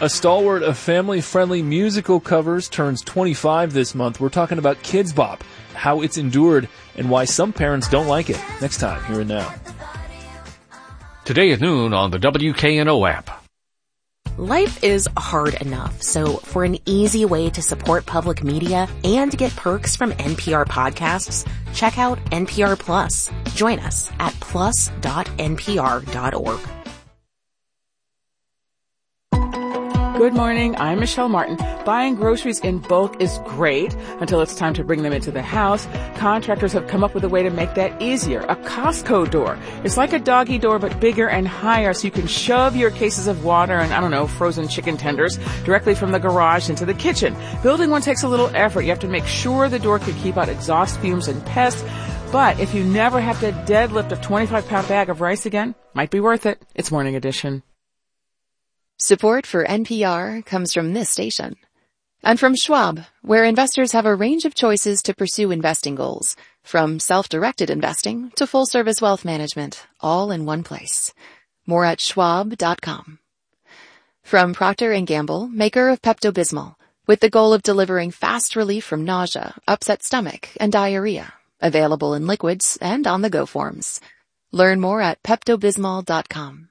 A stalwart of family-friendly musical covers turns 25 this month. We're talking about Kidz Bop, how it's endured, and why some parents don't like it. Next time, Here and Now. Today at noon on the WKNO app. Life is hard enough, so for an easy way to support public media and get perks from NPR podcasts, check out NPR Plus. Join us at plus.npr.org. Good morning, I'm Michelle Martin. Buying groceries in bulk is great until it's time to bring them into the house. Contractors have come up with a way to make that easier. A Costco door. It's like a doggy door, but bigger and higher, so you can shove your cases of water and, frozen chicken tenders directly from the garage into the kitchen. Building one takes a little effort. You have to make sure the door can keep out exhaust fumes and pests. But if you never have to deadlift a 25-pound bag of rice again, might be worth it. It's Morning Edition. Support for NPR comes from this station. And from Schwab, where investors have a range of choices to pursue investing goals, from self-directed investing to full-service wealth management, all in one place. More at schwab.com. From Procter & Gamble, maker of Pepto-Bismol, with the goal of delivering fast relief from nausea, upset stomach, and diarrhea. Available in liquids and on-the-go forms. Learn more at peptobismol.com.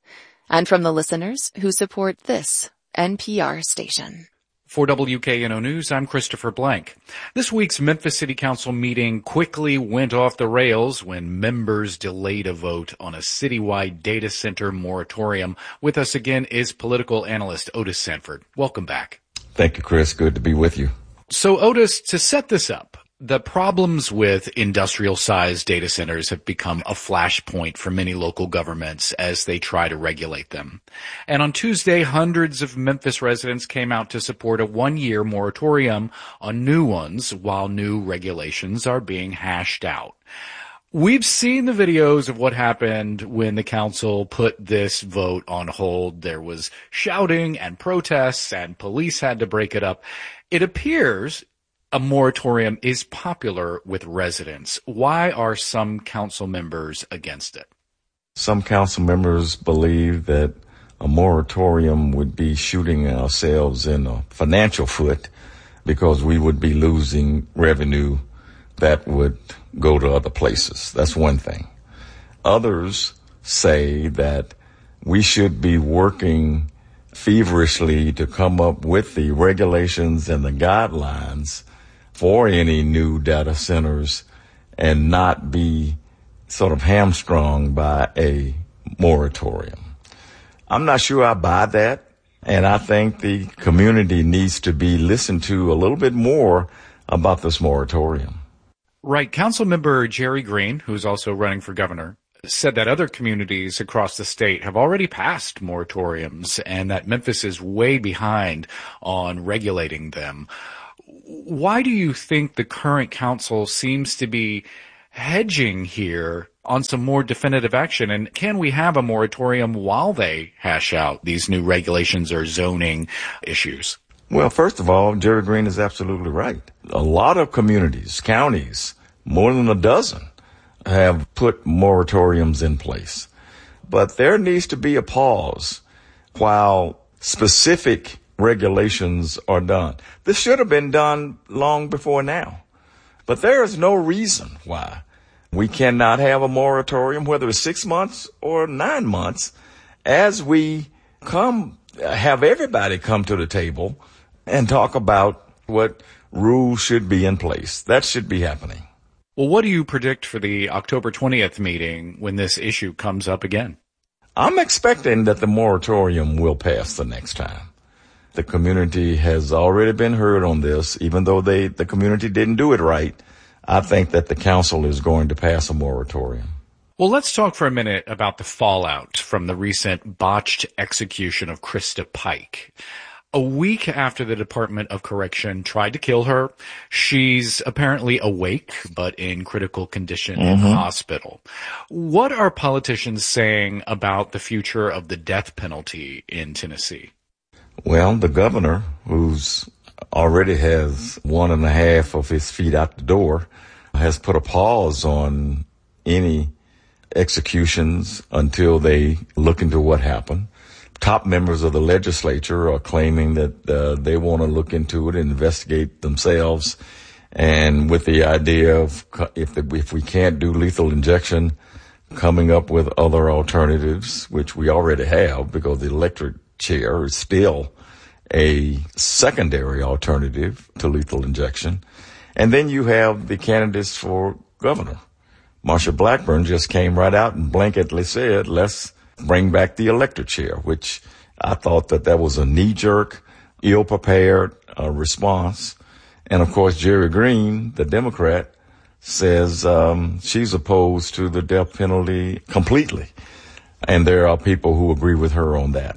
And from the listeners who support this NPR station. For WKNO News, I'm Christopher Blank. This week's Memphis City Council meeting quickly went off the rails when members delayed a vote on a citywide data center moratorium. With us again is political analyst Otis Sanford. Welcome back. Thank you, Chris. Good to be with you. So, Otis, to set this up, the problems with industrial-sized data centers have become a flashpoint for many local governments as they try to regulate them. And on Tuesday, hundreds of Memphis residents came out to support a one-year moratorium on new ones while new regulations are being hashed out. We've seen the videos of what happened when the council put this vote on hold. There was shouting and protests, and police had to break it up. It appears a moratorium is popular with residents. Why are some council members against it? Some council members believe that a moratorium would be shooting ourselves in a financial foot because we would be losing revenue that would go to other places. That's one thing. Others say that we should be working feverishly to come up with the regulations and the guidelines for any new data centers and not be sort of hamstrung by a moratorium. I'm not sure I buy that, and I think the community needs to be listened to a little bit more about this moratorium. Right. Councilmember Jerry Green, who's also running for governor, said that other communities across the state have already passed moratoriums and that Memphis is way behind on regulating them. Why do you think the current council seems to be hedging here on some more definitive action? And can we have a moratorium while they hash out these new regulations or zoning issues? Well, first of all, Jerry Green is absolutely right. A lot of communities, counties, more than a dozen, have put moratoriums in place. But there needs to be a pause while specific regulations are done. This should have been done long before now. But there is no reason why we cannot have a moratorium, whether it's 6 months or 9 months, as we have everybody come to the table and talk about what rules should be in place. That should be happening. Well, what do you predict for the October 20th meeting when this issue comes up again? I'm expecting that the moratorium will pass the next time. The community has already been heard on this, even though the community didn't do it right. I think that the council is going to pass a moratorium. Well, let's talk for a minute about the fallout from the recent botched execution of Krista Pike. A week after the Department of Correction tried to kill her, she's apparently awake, but in critical condition in the hospital. What are politicians saying about the future of the death penalty in Tennessee? Well, the governor, who's already has 1.5 of his feet out the door, has put a pause on any executions until they look into what happened. top members of the legislature are claiming that they want to look into it and investigate themselves. And with the idea of if we can't do lethal injection, coming up with other alternatives, which we already have because the electric chair is still a secondary alternative to lethal injection. And then you have the candidates for governor. Marsha Blackburn just came right out and blanketly said, let's bring back the electric chair, which I thought that was a knee-jerk, ill-prepared response. And, of course, Jerry Green, the Democrat, says she's opposed to the death penalty completely. And there are people who agree with her on that.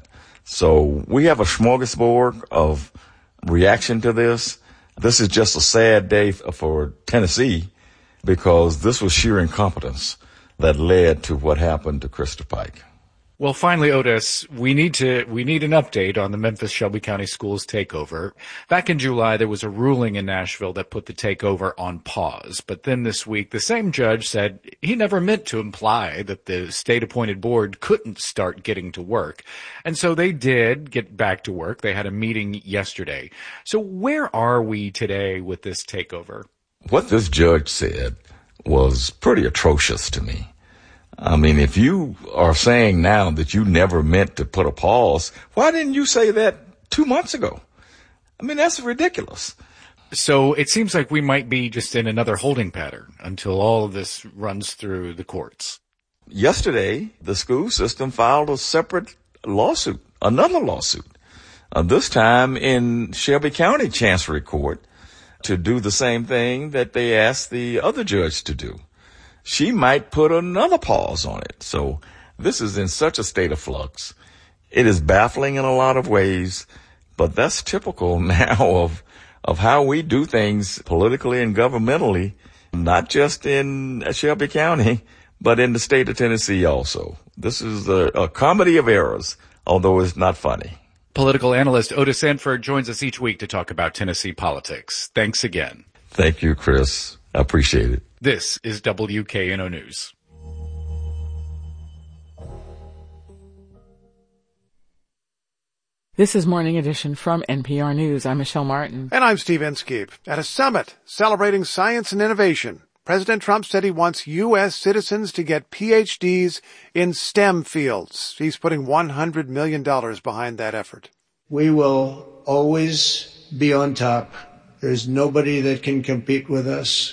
So we have a smorgasbord of reaction to this. This is just a sad day for Tennessee because this was sheer incompetence that led to what happened to Krista Pike. Well, finally, Otis, we need an update on the Memphis-Shelby County Schools takeover. Back in July, there was a ruling in Nashville that put the takeover on pause. But then this week, the same judge said he never meant to imply that the state-appointed board couldn't start getting to work. And so they did get back to work. They had a meeting yesterday. So where are we today with this takeover? What this judge said was pretty atrocious to me. I mean, if you are saying now that you never meant to put a pause, why didn't you say that 2 months ago? I mean, that's ridiculous. So it seems like we might be just in another holding pattern until all of this runs through the courts. Yesterday, the school system filed a separate lawsuit, another lawsuit, this time in Shelby County Chancery Court to do the same thing that they asked the other judge to do. She might put another pause on it. So this is in such a state of flux. It is baffling in a lot of ways, but that's typical now of how we do things politically and governmentally, not just in Shelby County, but in the state of Tennessee also. This is a comedy of errors, although it's not funny. Political analyst Otis Sanford joins us each week to talk about Tennessee politics. Thanks again. Thank you, Chris. I appreciate it. This is WKNO News. This is Morning Edition from NPR News. I'm Michelle Martin. And I'm Steve Inskeep. At a summit celebrating science and innovation, President Trump said he wants U.S. citizens to get PhDs in STEM fields. He's putting $100 million behind that effort. We will always be on top. There's nobody that can compete with us.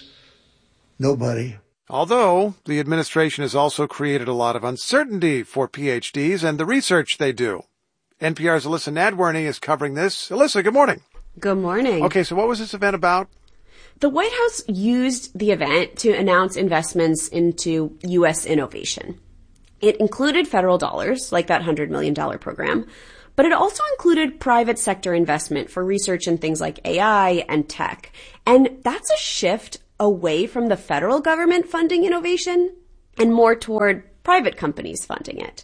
Nobody. Although the administration has also created a lot of uncertainty for PhDs and the research they do. NPR's Alyssa Nadworny is covering this. Alyssa, good morning. Good morning. Okay, so what was this event about? The White House used the event to announce investments into U.S. innovation. It included federal dollars, like that $100 million program, but it also included private sector investment for research in things like AI and tech. And that's a shift away from the federal government funding innovation and more toward private companies funding it.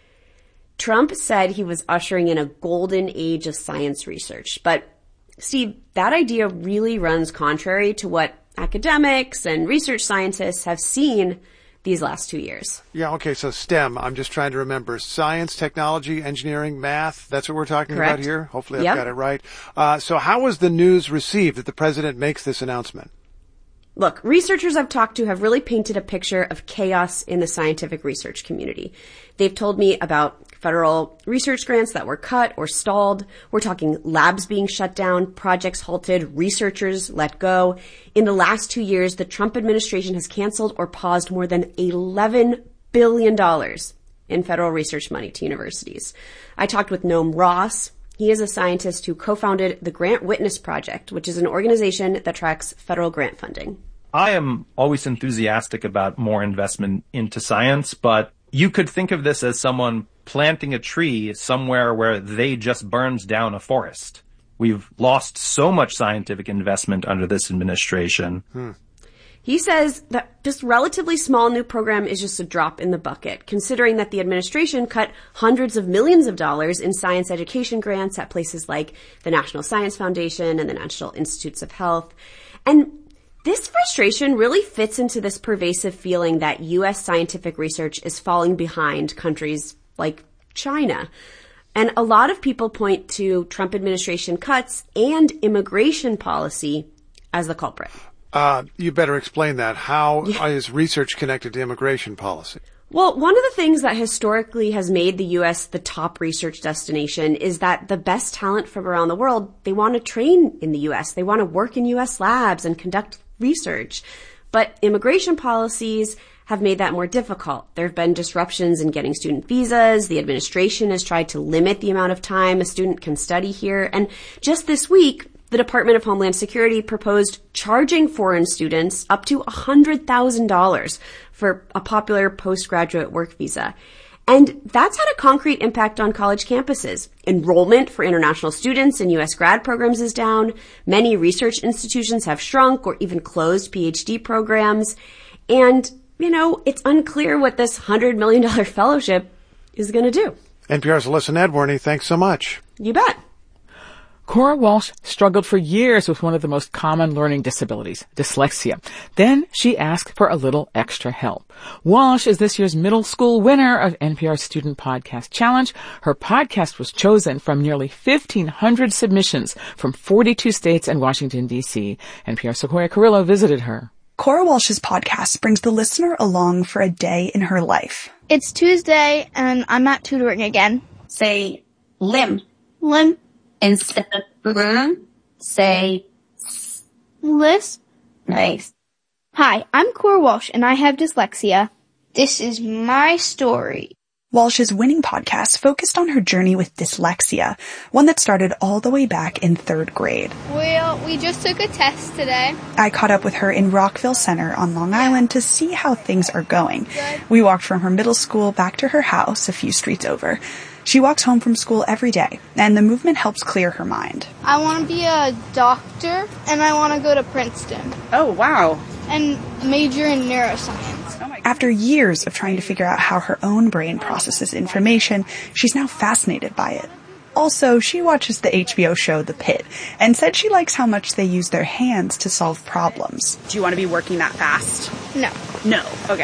Trump said he was ushering in a golden age of science research. But, Steve, that idea really runs contrary to what academics and research scientists have seen these last 2 years. Yeah, okay, so STEM, I'm just trying to remember. Science, technology, engineering, math, that's what we're talking Correct. about here? Hopefully I've got it right. So how was the news received that the president makes this announcement? Look, researchers I've talked to have really painted a picture of chaos in the scientific research community. They've told me about federal research grants that were cut or stalled. We're talking labs being shut down, projects halted, researchers let go. In the last 2 years, the Trump administration has canceled or paused more than $11 billion in federal research money to universities. I talked with Noam Ross. He is a scientist who co-founded the Grant Witness Project, which is an organization that tracks federal grant funding. I am always enthusiastic about more investment into science, but you could think of this as someone planting a tree somewhere where they just burned down a forest. We've lost so much scientific investment under this administration. He says that this relatively small new program is just a drop in the bucket, considering that the administration cut hundreds of millions of dollars in science education grants at places like the National Science Foundation and the National Institutes of Health. And this frustration really fits into this pervasive feeling that U.S. scientific research is falling behind countries like China. And a lot of people point to Trump administration cuts and immigration policy as the culprit. You better explain that. How is research connected to immigration policy? Well, one of the things that historically has made the U.S. the top research destination is that the best talent from around the world, they want to train in the U.S. They want to work in U.S. labs and conduct research. But immigration policies have made that more difficult. There have been disruptions in getting student visas. The administration has tried to limit the amount of time a student can study here. And just this week, the Department of Homeland Security proposed charging foreign students up to $100,000 for a popular postgraduate work visa. And that's had a concrete impact on college campuses. Enrollment for international students in U.S. grad programs is down. Many research institutions have shrunk or even closed PhD programs. And, it's unclear what this $100 million fellowship is going to do. NPR's Alyssa Nedworny, thanks so much. You bet. Cora Walsh struggled for years with one of the most common learning disabilities, dyslexia. Then she asked for a little extra help. Walsh is this year's middle school winner of NPR's Student Podcast Challenge. Her podcast was chosen from nearly 1,500 submissions from 42 states and Washington, D.C. NPR's Sequoia Carrillo visited her. Cora Walsh's podcast brings the listener along for a day in her life. It's Tuesday, and I'm at tutoring again. Say limb. Limb. Instead of room, say lisp. Nice. Hi, I'm Cora Walsh, and I have dyslexia. This is my story. Walsh's winning podcast focused on her journey with dyslexia, one that started all the way back in 3rd grade. Well, we just took a test today. I caught up with her in Rockville Center on Long Island to see how things are going. We walked from her middle school back to her house a few streets over. She walks home from school every day, and the movement helps clear her mind. I want to be a doctor, and I want to go to Princeton. Oh, wow. And major in neuroscience. After years of trying to figure out how her own brain processes information, she's now fascinated by it. Also, she watches the HBO show The Pit, and said she likes how much they use their hands to solve problems. Do you want to be working that fast? No. No. Okay.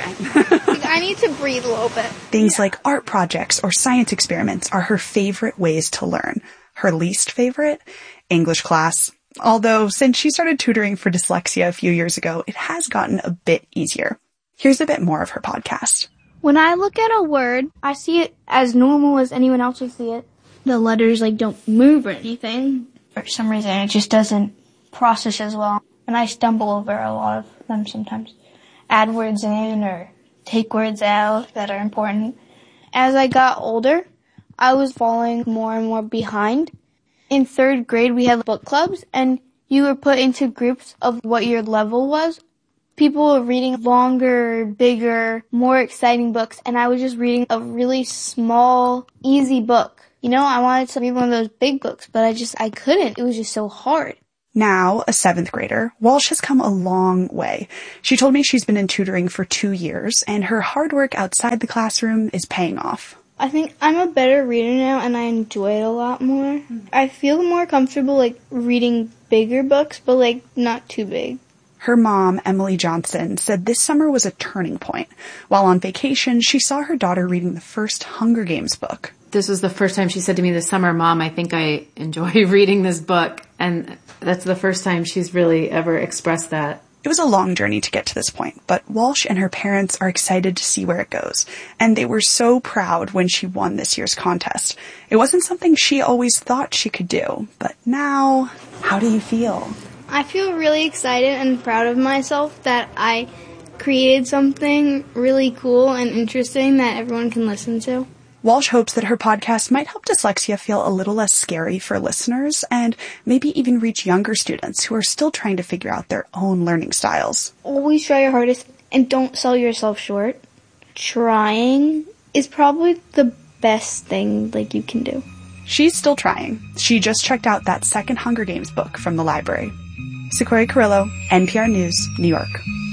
I need to breathe a little bit. Things like art projects or science experiments are her favorite ways to learn. Her least favorite? English class. Although, since she started tutoring for dyslexia a few years ago, it has gotten a bit easier. Here's a bit more of her podcast. When I look at a word, I see it as normal as anyone else would see it. The letters, don't move or anything. For some reason, it just doesn't process as well. And I stumble over a lot of them sometimes. Add words in or take words out that are important. As I got older, I was falling more and more behind. In 3rd grade, we had book clubs, and you were put into groups of what your level was. People were reading longer, bigger, more exciting books, and I was just reading a really small, easy book. I wanted to read one of those big books, but I couldn't. It was just so hard. Now, a 7th grader, Walsh has come a long way. She told me she's been in tutoring for 2 years, and her hard work outside the classroom is paying off. I think I'm a better reader now, and I enjoy it a lot more. I feel more comfortable, reading bigger books, but, not too big. Her mom, Emily Johnson, said this summer was a turning point. While on vacation, she saw her daughter reading the first Hunger Games book. This was the first time she said to me this summer, Mom, I think I enjoy reading this book. And that's the first time she's really ever expressed that. It was a long journey to get to this point, but Walsh and her parents are excited to see where it goes. And they were so proud when she won this year's contest. It wasn't something she always thought she could do, but now, how do you feel? I feel really excited and proud of myself that I created something really cool and interesting that everyone can listen to. Walsh hopes that her podcast might help dyslexia feel a little less scary for listeners and maybe even reach younger students who are still trying to figure out their own learning styles. Always try your hardest and don't sell yourself short. Trying is probably the best thing you can do. She's still trying. She just checked out that second Hunger Games book from the library. Sequoia Carrillo, NPR News, New York.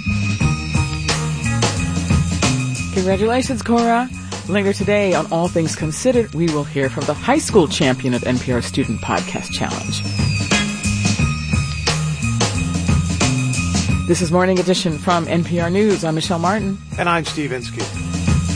Congratulations, Cora. Later today on All Things Considered, we will hear from the high school champion of NPR Student Podcast Challenge. This is Morning Edition from NPR News. I'm Michelle Martin. And I'm Steve Inskeep.